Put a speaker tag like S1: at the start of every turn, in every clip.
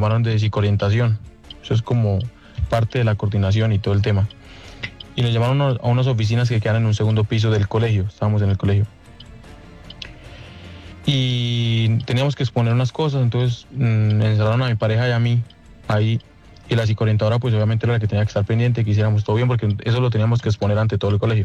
S1: llamaron de psicoorientación. Eso es como parte de la coordinación y todo el tema. Y nos llamaron a unas oficinas que quedan en un segundo piso del colegio. Estábamos en el colegio. Y teníamos que exponer unas cosas, entonces encerraron a mi pareja y a mí ahí. Y la psicoorientadora pues obviamente era la que tenía que estar pendiente, que hiciéramos todo bien, porque eso lo teníamos que exponer ante todo el colegio.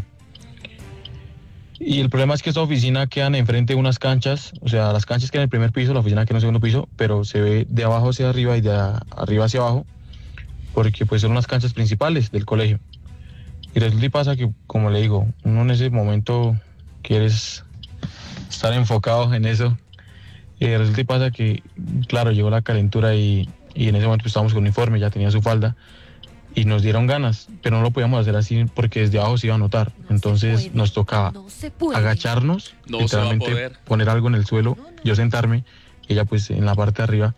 S1: Y el problema es que esta oficina quedan enfrente de unas canchas, o sea, las canchas quedan en el primer piso, la oficina queda en el segundo piso, pero se ve de abajo hacia arriba y de arriba hacia abajo, porque pues son las canchas principales del colegio. Y resulta y pasa que, como le digo, uno en ese momento quieres estar enfocado en eso. Resulta y pasa que, claro, llegó la calentura y en ese momento pues, estábamos con uniforme, ya tenía su falda y nos dieron ganas, pero no lo podíamos hacer así porque desde abajo se iba a notar. Entonces nos tocaba agacharnos, literalmente poner algo en el suelo, yo sentarme, ella pues en la parte de arriba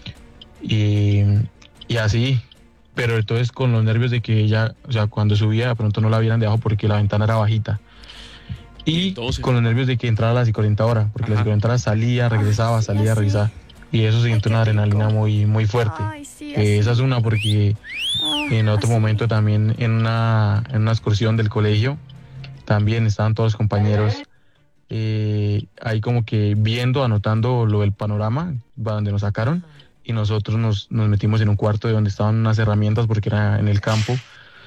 S1: y así. Pero entonces con los nervios de que ella, o sea, cuando subía de pronto no la vieran de abajo porque la ventana era bajita. Y entonces, con los nervios de que entrara la psicoorientadora, porque la psicoorientadora salía, regresaba, salía, regresaba. Y eso se siente una adrenalina muy, muy fuerte. Esa es una, porque en otro momento también en una excursión del colegio, también estaban todos los compañeros ahí como que viendo, anotando lo del panorama, donde nos sacaron. Y nosotros nos metimos en un cuarto de donde estaban unas herramientas porque era en el campo.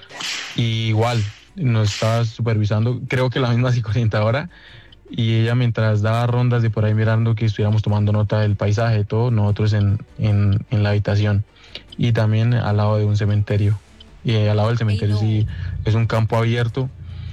S1: Y igual, nos estaba supervisando, creo que la misma psicoorientadora, y ella mientras daba rondas de por ahí mirando que estuviéramos tomando nota del paisaje, de todo, nosotros en la habitación. Y también al lado de un cementerio. Y al lado del cementerio sí es un campo abierto.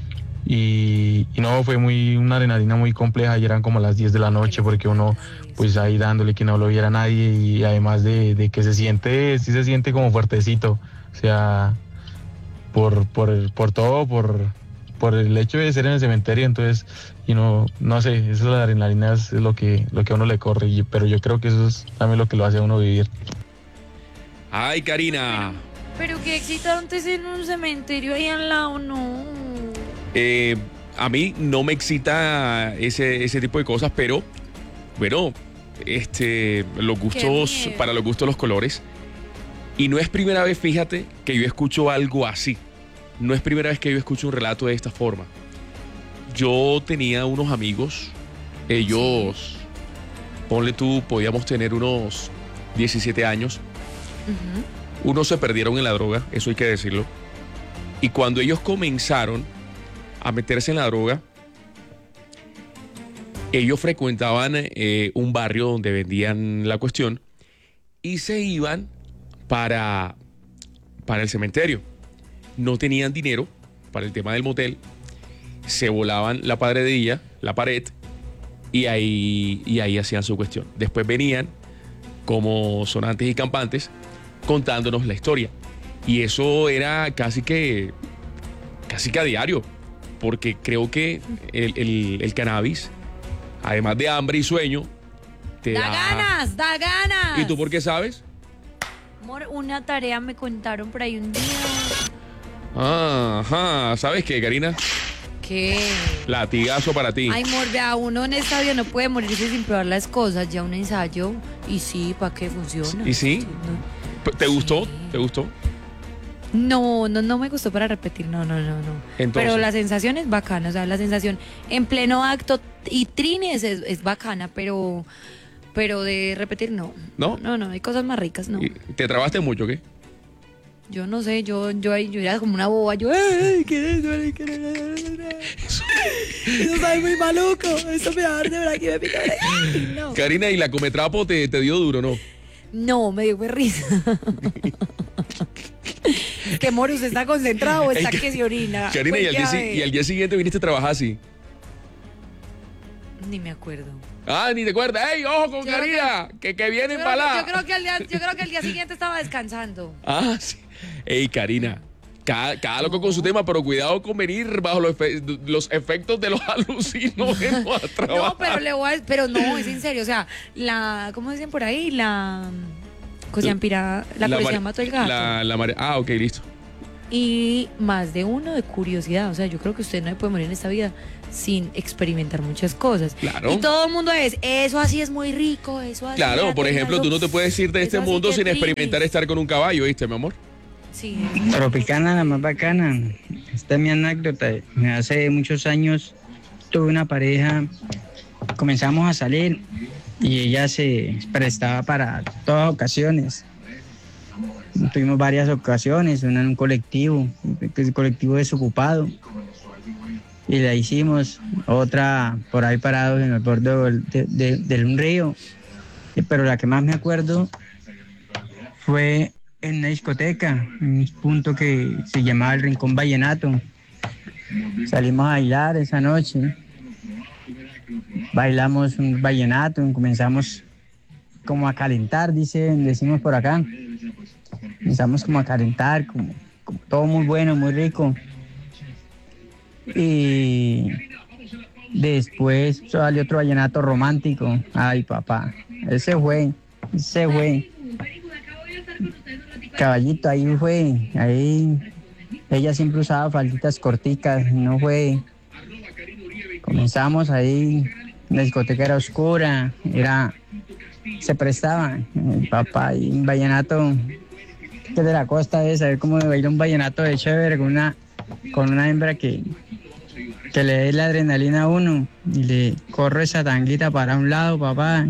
S1: Y no, fue una adrenalina muy compleja y eran como las 10 de la noche porque uno pues ahí dándole que no lo viera nadie y además de que sí se siente como fuertecito, o sea, por todo, por el hecho de ser en el cementerio, entonces, y no sé, eso de la adrenalina es lo que a uno le corre, pero yo creo que eso es también lo que lo hace a uno vivir.
S2: Ay, Karina.
S3: Pero qué excitante en un cementerio ahí al lado, no.
S2: A mí no me excita ese tipo de cosas, pero bueno, los gustos, para los gustos los colores. Y no es primera vez, fíjate, que yo escucho algo así. No es primera vez que yo escucho un relato de esta forma. Yo tenía unos amigos, ellos, ponle tú, podíamos tener unos 17 años. Unos se perdieron en la droga, eso hay que decirlo. Y cuando ellos comenzaron a meterse en la droga, ellos frecuentaban un barrio donde vendían la cuestión y se iban para el cementerio. No tenían dinero para el tema del motel, se volaban la pared, y ahí hacían su cuestión. Después venían como sonantes y campantes contándonos la historia. Y eso era casi que a diario, porque creo que el cannabis, además de hambre y sueño, te
S3: da ganas.
S2: ¿Y tú por qué sabes?
S3: Amor, una tarea me contaron por ahí un día.
S2: Ajá, ¿sabes qué, Karina?
S3: ¿Qué?
S2: Latigazo para ti.
S3: Ay, amor, vea, uno en esta vida no puede morirse sin probar las cosas. Ya un ensayo, y sí, ¿para qué funciona?
S2: ¿Y sí? ¿Te gustó? ¿Te gustó?
S3: No me gustó para repetir, no.
S2: Entonces,
S3: pero la sensación es bacana, o sea, la sensación en pleno acto y trines es bacana, pero de repetir no.
S2: ¿No?
S3: No, hay cosas más ricas, no.
S2: ¿Te trabaste mucho, qué?
S3: Yo no sé, yo era como una boba, ¿qué es eso? Eso sabe muy maluco, eso me va a dar de verdad que me pica. No.
S2: Karina, ¿y la cometrapo te dio duro, no?
S3: No, me dio risa. Que amor, ¿usted está concentrado o está que se orina?
S2: Karina, y al día siguiente viniste a trabajar así.
S3: Ni me acuerdo.
S2: Ni te acuerdas. ¡Ey, ojo con Karina! Que viene embalada.
S3: Yo creo que el día siguiente estaba descansando.
S2: Sí. Ey, Karina, cada loco con su tema, pero cuidado con venir bajo los efectos de los alucinógenos a trabajar.
S3: No, pero no, es en serio, o sea, ¿cómo dicen por ahí? La policía mató el gato.
S2: Ok, listo.
S3: y más de uno de curiosidad. O sea, yo creo que usted no se puede morir en esta vida sin experimentar muchas cosas.
S2: Claro.
S3: Y todo el mundo eso así es muy rico, eso así.
S2: Claro, por ejemplo, tú no te puedes ir de este
S3: eso así
S2: mundo
S3: que
S2: sin
S3: trinis.
S2: experimentar estar con un caballo, ¿viste, mi amor?
S3: Sí.
S4: Tropicana, la más bacana. Esta es mi anécdota. Hace muchos años tuve una pareja, comenzamos a salir y ella se prestaba para todas ocasiones. Tuvimos varias ocasiones, una en un colectivo, el colectivo desocupado. Y la hicimos, otra por ahí parados en el borde de un río. Pero la que más me acuerdo fue en una discoteca, en un punto que se llamaba el Rincón Vallenato. Salimos a bailar esa noche, bailamos un vallenato, comenzamos como a calentar, decimos por acá. Comenzamos como a calentar, como todo muy bueno, muy rico. Y después salió otro vallenato romántico. Ay, papá, ese fue. Caballito, ahí fue, ahí ella siempre usaba falditas corticas, no fue. Comenzamos ahí, la discoteca era oscura, se prestaba, papá, y un vallenato que de la costa de saber cómo baila un vallenato de chévere con una hembra que le dé la adrenalina a uno y le corro esa tanguita para un lado, papá.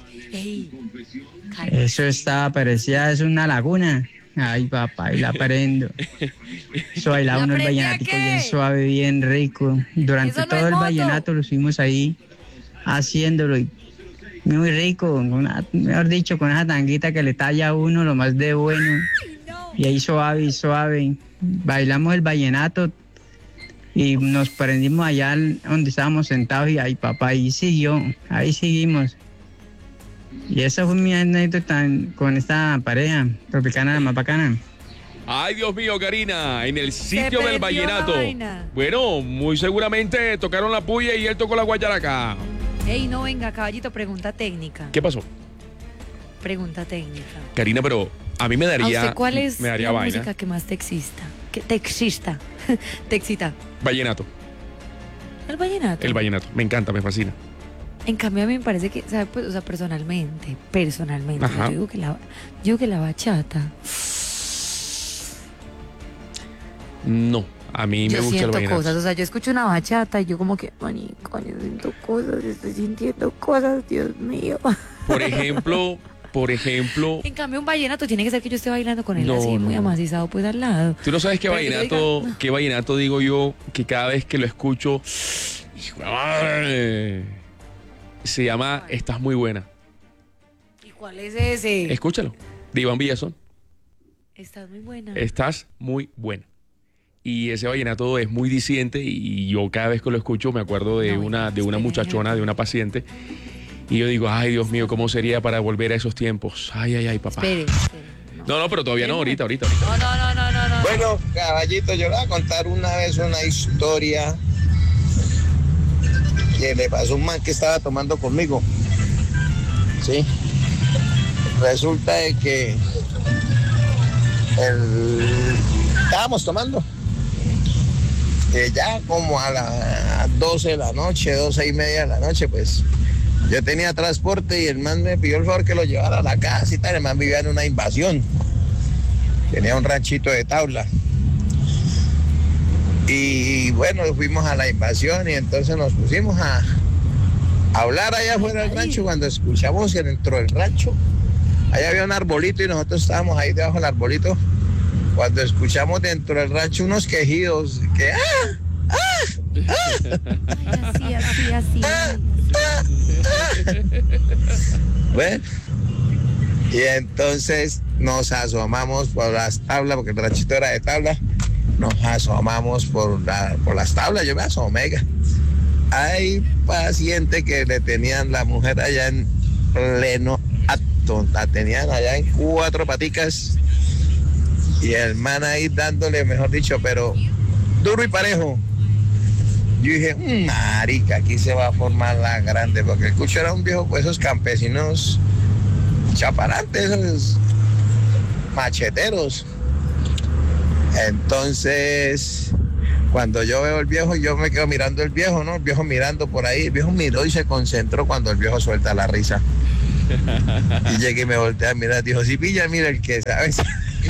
S4: Eso parecía una laguna. Ay, papá, y la prendo. Eso bailaba uno el vallenatico bien suave, bien rico. Durante
S3: no
S4: todo el
S3: moto.
S4: vallenato lo fuimos ahí haciéndolo y muy rico, mejor dicho, con esa tanguita que le talla a uno lo más de bueno. Y ahí suave, suave. Bailamos el vallenato y nos prendimos allá donde estábamos sentados y ahí, papá, ahí seguimos. Y esa fue mi anécdota con esta pareja tropicana, la más bacana.
S2: Ay, Dios mío, Karina, en el sitio
S3: perdió
S2: del vallenato.
S3: la vaina.
S2: Bueno, muy seguramente tocaron la puya y él tocó la guayaraca.
S3: Ey, no, venga, caballito, pregunta técnica.
S2: ¿Qué pasó?
S3: Pregunta técnica.
S2: Karina, pero a mí me
S3: ¿A
S2: daría,
S3: usted cuál es
S2: me daría
S3: la
S2: vaina.
S3: música que más te excita? Que te excita. Te excita.
S2: Vallenato,
S3: El vallenato.
S2: el vallenato. Me encanta, me fascina.
S3: En cambio, a mí me parece que, ¿sabe? Pues, o sea, personalmente,
S2: Ajá.
S3: yo digo que la bachata.
S2: No, a mí me
S3: Yo
S2: gusta el
S3: siento
S2: vallenato.
S3: cosas, o sea, yo escucho una bachata y yo como que, manico, yo siento cosas, estoy sintiendo cosas, Dios mío.
S2: Por ejemplo,
S3: En cambio, un vallenato tiene que ser que yo esté bailando con él
S2: No,
S3: así, muy
S2: no.
S3: amacizado, pues al lado.
S2: tú no sabes
S3: Pero que yo diga,
S2: qué vallenato digo yo, que cada vez que lo escucho, hijo de madre, se llama Estás muy buena.
S3: ¿Y cuál es ese?
S2: Escúchalo, de Iván Villazón.
S3: Estás muy buena.
S2: Estás muy buena. Y ese vallenato es muy diciente y yo cada vez que lo escucho me acuerdo de
S3: No,
S2: una
S3: espere,
S2: muchachona, de una paciente. Y yo digo, ay, Dios mío, ¿cómo sería para volver a esos tiempos? Ay, ay, ay, papá.
S3: Espere.
S2: No, pero todavía no, ahorita.
S3: No.
S5: Bueno, caballito, yo le voy a contar una vez una historia que le pasó a un man que estaba tomando conmigo. ¿Sí? Resulta de que estábamos tomando. Ya como a las 12 de la noche, 12:30 de la noche, pues yo tenía transporte y el man me pidió el favor que lo llevara a la casa y tal. El man vivía en una invasión. Tenía un ranchito de tabla. Y bueno, fuimos a la invasión y entonces nos pusimos a hablar allá afuera del rancho. Cuando escuchamos que dentro del rancho, allá había un arbolito y nosotros estábamos ahí debajo del arbolito. Cuando escuchamos dentro del rancho unos quejidos, que
S3: Así.
S5: bueno, y entonces nos asomamos por las tablas, porque el ranchito era de tabla, nos asomamos por las tablas, yo me asomé. Hay paciente que le tenían la mujer allá en pleno acto, la tenían allá en 4 paticas y el man ahí dándole, mejor dicho, pero duro y parejo. Yo dije, marica, aquí se va a formar la grande, porque el cucho era un viejo, pues esos campesinos chaparantes, esos macheteros. Entonces, cuando yo veo el viejo, yo me quedo mirando el viejo, ¿no? El viejo mirando por ahí. El viejo miró y se concentró cuando el viejo suelta la risa. Y llegué y me volteé a mirar. Dijo, sí, pilla, mira, el que sabe, sabe.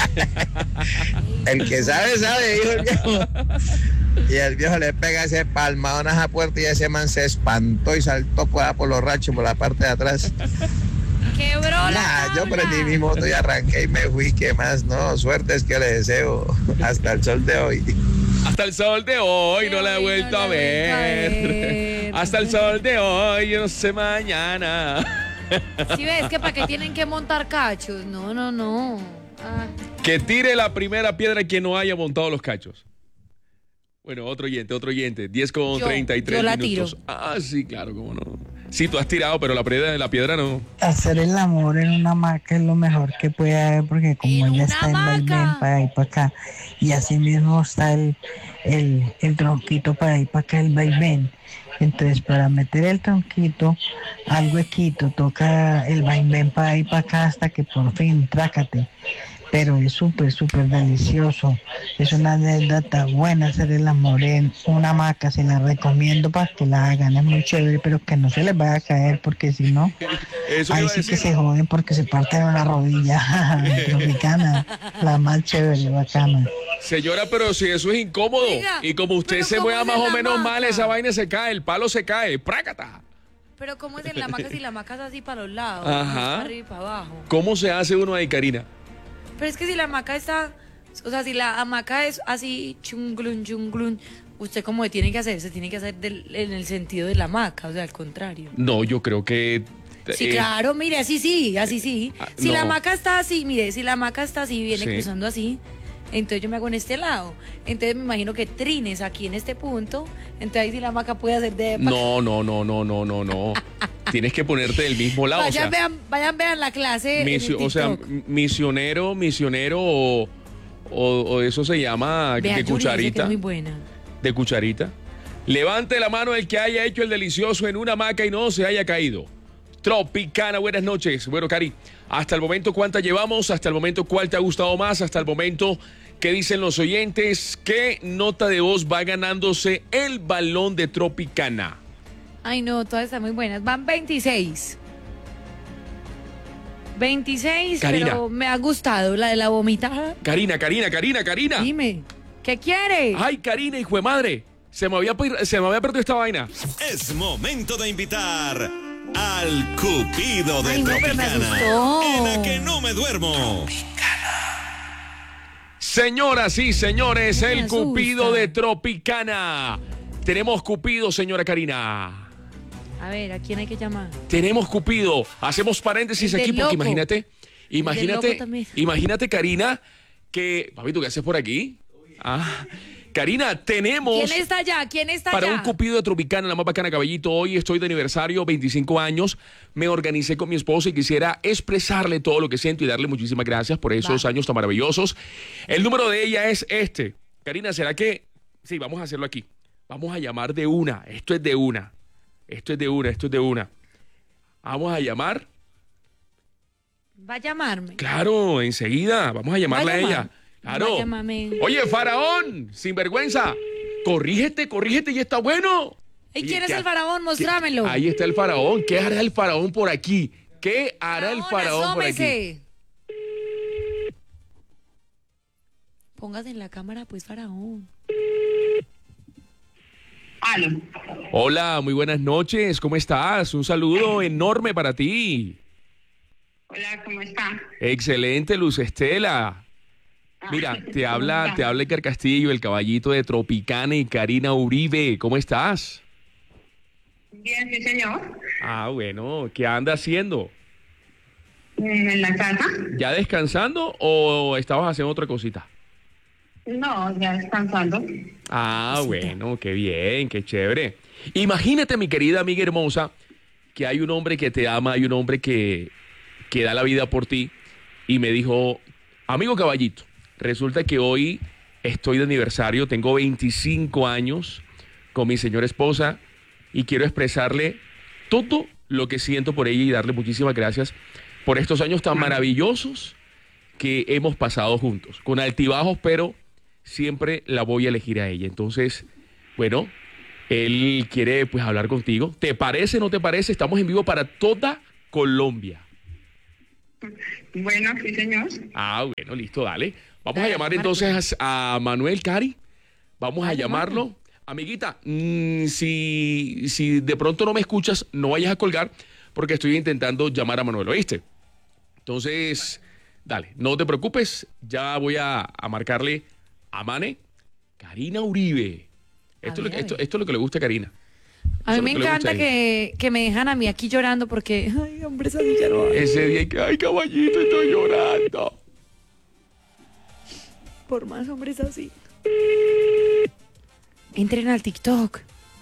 S5: El que sabe, sabe, dijo el viejo. Y el viejo le pega ese palmadón a esa puerta y ese man se espantó y saltó por los rachos, por la parte de atrás.
S3: Quebró la
S5: Yo
S3: tabla.
S5: prendí mi moto y arranqué y me fui. ¿Qué más? No, suerte es que le deseo hasta el sol de hoy.
S2: Hasta el sol de hoy no la he vuelto a ver. Hasta el sol de hoy, yo no sé mañana.
S3: Si ves que para qué tienen que montar cachos. No. Ah.
S2: Que tire la primera piedra quien no haya montado los cachos. Bueno, otro oyente. 10 con
S3: Yo
S2: 33
S3: la
S2: minutos.
S3: tiro.
S2: Ah, sí, claro, cómo no. Sí, tú has tirado, pero la piedra no.
S6: Hacer el amor en una hamaca es lo mejor que puede haber porque como
S3: ¿En
S6: ella
S3: una
S6: está en vaivén
S3: hamaca?
S6: para ahí para acá y así mismo está el tronquito para ahí para acá, el vaivén. Entonces para meter el tronquito al huequito toca el vaivén para ahí para acá hasta que por fin trácate. Pero es súper delicioso. Es una anécdota buena hacer el amor en una hamaca. Se la recomiendo para que la hagan. Es muy chévere, pero que no se les vaya a caer porque si no,
S2: Eso
S6: ahí
S2: iba a
S6: sí que
S2: decir.
S6: se joden porque se parten una rodilla. Tropicana, la más chévere, bacana.
S2: Señora, pero si eso es incómodo.
S3: Oiga,
S2: y como usted
S3: pero
S2: se
S3: ¿cómo
S2: mueva
S3: es
S2: más
S3: en
S2: o
S3: la
S2: menos
S3: hamaca?
S2: mal, esa vaina se cae, el palo se cae. ¡Prácata!
S3: Pero ¿cómo es en la hamaca si la hamaca es así para los lados?
S2: Ajá.
S3: No es para arriba y para abajo.
S2: ¿Cómo se hace uno ahí, Karina?
S3: Pero es que si la hamaca está, o sea, si la hamaca es así, chunglun, usted como tiene que hacer, se tiene que hacer en el sentido de la hamaca, o sea, al contrario.
S2: No, yo creo que...
S3: Sí, claro, mire, así sí. Si la
S2: no.
S3: hamaca está así, mire, si la hamaca está así, viene
S2: Sí.
S3: cruzando así, entonces yo me hago en este lado. Entonces me imagino que trines aquí en este punto, entonces ahí sí la hamaca puede hacer de...
S2: No. Tienes que ponerte del mismo lado.
S3: Vayan,
S2: o sea,
S3: vean la clase en el
S2: o sea,
S3: TikTok.
S2: misionero o eso se llama
S3: Vea,
S2: de
S3: Yuri dice que
S2: cucharita.
S3: es muy buena.
S2: De cucharita. Levante la mano el que haya hecho el delicioso en una hamaca y no se haya caído. Tropicana, buenas noches. Bueno, Cari, hasta el momento, ¿cuántas llevamos? Hasta el momento, ¿cuál te ha gustado más? Hasta el momento, ¿qué dicen los oyentes? ¿Qué nota de voz va ganándose el balón de Tropicana?
S3: Ay, no, todas están muy buenas. Van 26. 26,
S2: Karina.
S3: pero me ha gustado la de la vomitada.
S2: Karina.
S3: Dime, ¿qué quiere?
S2: Ay, Karina, hijo de madre. Se me había perdido esta vaina.
S7: Es momento de invitar al Cupido de
S3: Ay, no, pero me
S7: Tropicana.
S3: asustó.
S7: En la que no me duermo.
S2: Señoras y señores,
S3: Me
S2: el
S3: asusta.
S2: Cupido de Tropicana. Tenemos Cupido, señora Karina.
S3: A ver, ¿a quién hay que llamar?
S2: Tenemos Cupido. Hacemos paréntesis
S3: El
S2: aquí
S3: del
S2: porque
S3: loco.
S2: imagínate,
S3: loco también.
S2: imagínate, Karina, que... Papito, ¿qué haces por aquí? Ah, Karina, tenemos...
S3: ¿Quién está allá? ¿Quién está
S2: Para
S3: allá?
S2: un Cupido de Tropicana, la más bacana, Caballito. Hoy estoy de aniversario, 25 años. Me organicé con mi esposa y quisiera expresarle todo lo que siento y darle muchísimas gracias por esos
S3: Va.
S2: años tan maravillosos. El número de ella es este. Karina, ¿será que...? Sí, vamos a hacerlo aquí. Vamos a llamar de una. Esto es de una. Vamos a llamar.
S3: Va a llamarme.
S2: Claro, enseguida. Vamos a llamarla a
S3: Va a llamar.
S2: ella. Claro.
S3: Va a llamarme.
S2: Oye, Faraón, sinvergüenza. Corrígete y está bueno.
S3: ¿Y
S2: Oye,
S3: quién es
S2: ¿qué
S3: el
S2: ha-
S3: faraón? Mostrámelo.
S2: Ahí está el Faraón. ¿Qué hará el Faraón por aquí? ¿Qué hará el Faraón por aquí?
S3: asómese. Póngase en la cámara, pues, faraón.
S8: Aló.
S2: Hola, muy buenas noches. ¿Cómo estás? Un saludo enorme para ti.
S8: Hola, ¿cómo está?
S2: Excelente, Luz Estela. Mira, te habla Iker Castillo, el caballito de Tropicana y Karina Uribe. ¿Cómo estás?
S8: Bien, sí, señor.
S2: Ah, bueno, ¿qué anda haciendo?
S8: ¿En la casa?
S2: ¿Ya descansando o estabas haciendo otra cosita?
S8: No, ya descansando.
S2: Ah, bueno, qué bien, qué chévere. Imagínate, mi querida amiga hermosa, que hay un hombre que te ama, hay un hombre que da la vida por ti y me dijo, amigo caballito, resulta que hoy estoy de aniversario, tengo 25 años con mi señora esposa y quiero expresarle todo lo que siento por ella y darle muchísimas gracias por estos años tan maravillosos que hemos pasado juntos, con altibajos, pero siempre la voy a elegir a ella. Entonces, bueno, él quiere pues hablar contigo. ¿Te parece, no te parece? Estamos en vivo para toda Colombia.
S8: Bueno, sí, señor.
S2: Ah, bueno, listo, dale. Vamos a llamar entonces a Manuel, Cari. Vamos a llamarlo. Amiguita, si de pronto no me escuchas, no vayas a colgar porque estoy intentando llamar a Manuel, ¿oíste? Entonces, dale, no te preocupes. Ya voy a marcarle a Mane. Karina Uribe. Esto es lo que le gusta a Karina.
S3: A mí me encanta que me dejan a mí aquí llorando porque, ay, hombre, esa ya no hay.
S2: Ese día que, ay, caballito, estoy llorando.
S3: Por más hombres así. Entren al TikTok.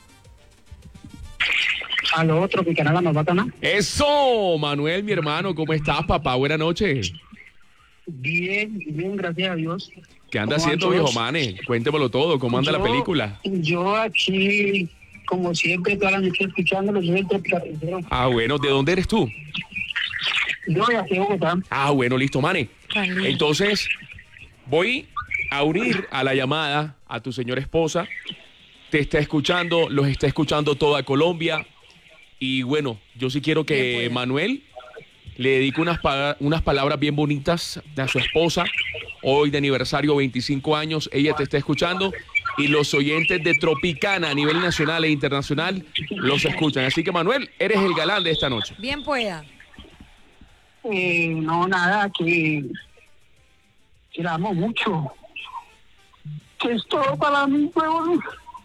S9: Aló, Tropicana, la más bacana.
S2: Eso, Manuel, mi hermano, ¿cómo estás, papá? Buenas noches.
S9: Bien, gracias a Dios.
S2: ¿Qué anda haciendo, viejo Mane? Cuéntemelo todo, ¿cómo anda la película?
S9: Yo aquí, como siempre, toda la noche escuchándolo, yo soy el Tropicana.
S2: Ah, bueno, ¿de dónde eres tú?
S9: Yo de aquí de Bogotá.
S2: Ah, bueno, listo, Mane. Entonces, voy a unir a la llamada a tu señora esposa. Te está escuchando, los está escuchando toda Colombia. Y bueno, yo sí quiero que Manuel le dedique unas palabras bien bonitas a su esposa. Hoy de aniversario, 25 años, ella te está escuchando. Y los oyentes de Tropicana a nivel nacional e internacional los escuchan. Así que, Manuel, eres el galán de esta noche.
S3: Bien pueda.
S9: No, nada, que la amo mucho. Que es todo para mí, huevón.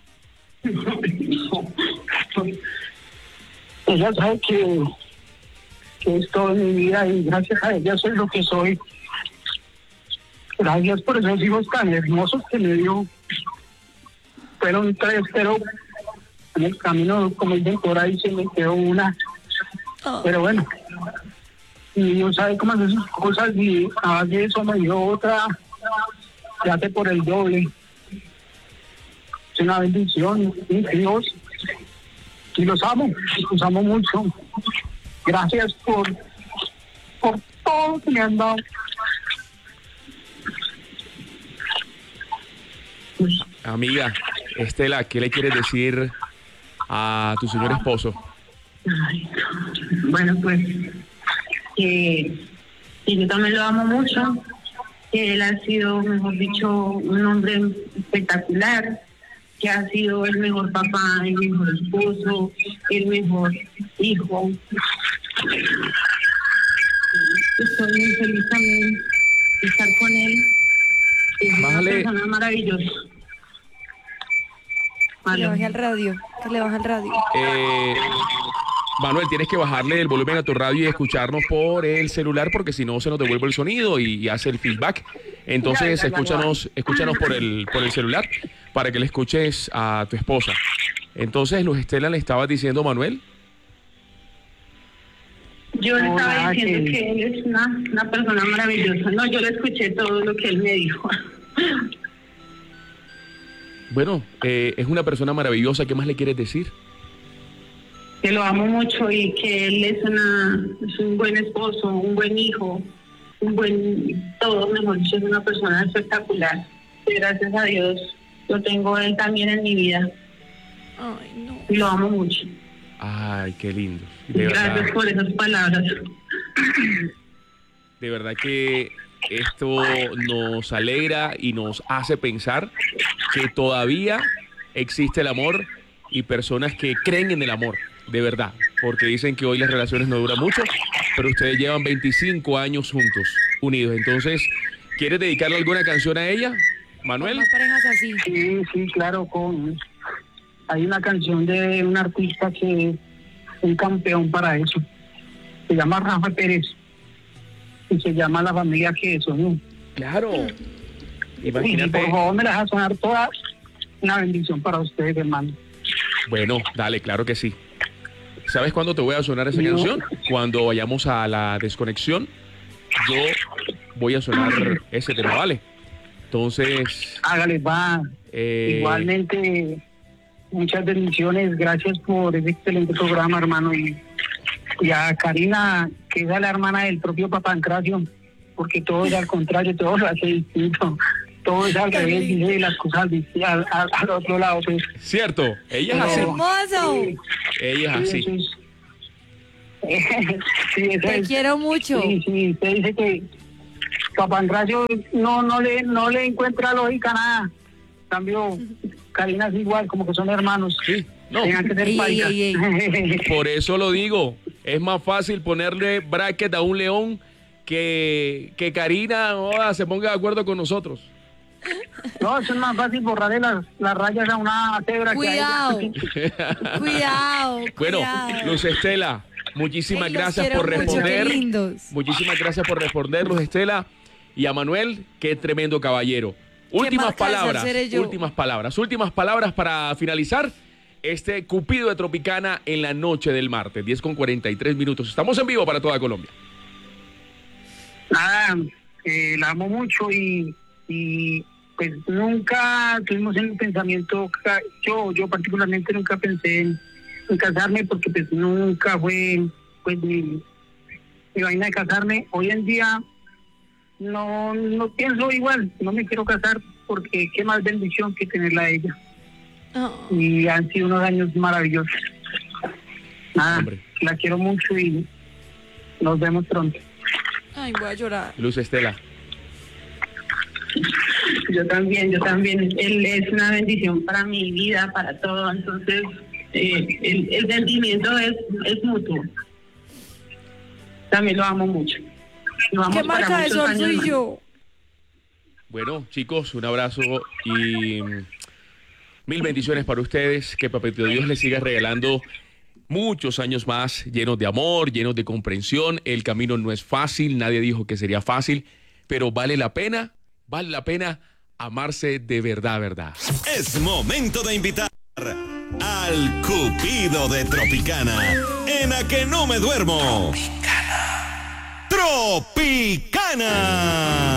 S9: Ella sabe que es todo en mi vida y gracias a ella soy lo que soy. Gracias por esos hijos tan hermosos que me dio. Fueron 3, pero en el camino, como dicen por ahí, se me quedó una. Pero bueno, y Dios sabe cómo hacer sus cosas y a base de eso me dio otra, ya hace por el doble. Es una bendición, Dios. Y los amo mucho. Gracias por todo que me han dado.
S2: Amiga, Estela, ¿qué le quieres decir a tu señor esposo?
S8: Bueno, pues que yo también lo amo mucho, que él ha sido, mejor dicho, un hombre espectacular, que ha sido el mejor papá, el mejor esposo, el mejor hijo. Estoy muy feliz también de estar con él. Es una persona maravillosa.
S3: Que le baje al radio,
S2: Manuel, tienes que bajarle el volumen a tu radio y escucharnos por el celular porque si no se nos devuelve el sonido y hace el feedback. Entonces escúchanos por el celular para que le escuches a tu esposa. Entonces, Luz Estela, le estabas diciendo, Manuel.
S8: Yo le estaba diciendo que él es una persona maravillosa. No, yo le escuché todo lo que él me dijo.
S2: Bueno, es una persona maravillosa. ¿Qué más le quieres decir?
S8: Que lo amo mucho y que él es un buen esposo, un buen hijo, un buen todo, mejor dicho, es una persona espectacular. Y gracias a Dios lo tengo él también en mi vida.
S3: Ay, no.
S8: Y lo amo mucho.
S2: Ay, qué lindo.
S8: Gracias por esas palabras.
S2: De verdad que esto nos alegra y nos hace pensar que todavía existe el amor y personas que creen en el amor, de verdad, porque dicen que hoy las relaciones no duran mucho, pero ustedes llevan 25 años juntos, unidos. Entonces, ¿quieres dedicarle alguna canción a ella, Manuel?
S3: Más parejas así.
S9: Sí, claro, hay una canción de un artista que es un campeón para eso. Se llama Rafa Pérez y se llama La Familia que Soñó.
S2: Claro. Imagínate.
S9: Por favor, me las va a sonar todas. Una bendición para ustedes, hermano.
S2: Bueno, dale, claro que sí. ¿Sabes cuándo te voy a sonar esa canción? Cuando vayamos a la desconexión, yo voy a sonar ese tema, ¿vale? Entonces...
S9: Hágale, va. Igualmente, muchas bendiciones. Gracias por ese excelente programa, hermano. Y a Karina, que es la hermana del propio Papá Pancracio, porque todo es al contrario, todo lo hace distinto. todo es al revés, dice las cosas al otro lado, pues.
S2: Cierto, ella es así.
S3: ¡Hermoso!
S2: Ella es así.
S9: Sí, eso
S3: Te
S9: es.
S3: quiero mucho.
S9: Sí, usted dice que Papangracio no le encuentra lógica a nada. En cambio, Karina es igual, como que son hermanos.
S2: Sí, no.
S9: Tengan que ser
S3: Ey,
S9: paisas.
S3: ey,
S2: Por eso lo digo. Es más fácil ponerle bracket a un león que Karina se ponga de acuerdo con nosotros.
S9: No, eso es más fácil borrarle las rayas a una cebra.
S3: Cuidado. Cuidado.
S2: Bueno,
S3: cuidado.
S2: Luz Estela, muchísimas
S3: Ey, los
S2: gracias
S3: quiero
S2: por
S3: mucho,
S2: responder.
S3: qué lindos.
S2: Muchísimas gracias por responder, Luz Estela. Y a Manuel, qué tremendo caballero. Últimas
S3: marca de
S2: palabras,
S3: seré yo?
S2: últimas palabras para finalizar este Cupido de Tropicana en la noche del martes, 10:43. Estamos en vivo para toda Colombia.
S9: Nada, la amo mucho y pues nunca tuvimos en el pensamiento, yo particularmente nunca pensé en casarme porque pues nunca fue pues mi vaina de casarme. Hoy en día no pienso igual, no me quiero casar porque qué más bendición que tenerla a ella.
S3: Oh.
S9: Y han sido unos años maravillosos. Nada,
S2: Hombre.
S9: la quiero mucho y nos vemos pronto.
S3: Ay, voy a llorar.
S2: Luz Estela.
S8: Yo también. Él es una bendición para mi vida, para todo. Entonces, el sentimiento es mutuo. También lo amo mucho. Lo amo
S3: ¿Qué
S8: para
S3: marca de
S8: muchos
S3: sol
S8: años
S3: soy
S8: más.
S3: yo?
S2: Bueno, chicos, un abrazo y mil bendiciones para ustedes. Que Papito Dios les siga regalando muchos años más llenos de amor, llenos de comprensión. El camino no es fácil, nadie dijo que sería fácil, pero vale la pena amarse de verdad.
S7: Es momento de invitar al Cupido de Tropicana. En A Que No Me Duermo. Tropicana.